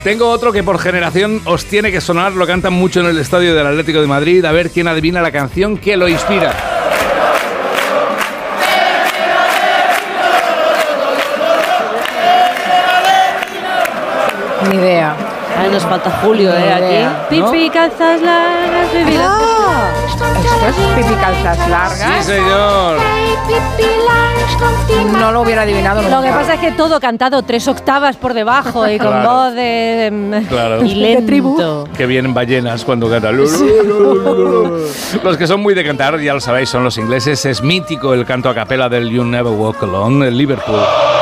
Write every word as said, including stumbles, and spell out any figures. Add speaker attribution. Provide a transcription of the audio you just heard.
Speaker 1: Tengo otro que por generación os tiene que sonar, lo cantan mucho en el estadio del Atlético de Madrid. A ver quién adivina la canción que lo inspira.
Speaker 2: Ni idea.
Speaker 3: Ay, nos falta Julio, ¿eh? Aquí.
Speaker 1: ¿No?
Speaker 3: Pipi, calzas largas, de vida.
Speaker 2: Ah, ¿esto es pipi calzas largas?
Speaker 1: Sí, señor.
Speaker 2: No lo hubiera adivinado nunca.
Speaker 3: Lo que pasa es que todo cantado tres octavas por debajo y con
Speaker 1: Claro.
Speaker 3: voz de...
Speaker 1: Claro.
Speaker 3: y lento.
Speaker 1: Que vienen ballenas cuando cantan. Los que son muy de cantar, ya lo sabéis, son los ingleses. Es mítico el canto a capela del You Never Walk Alone, el Liverpool.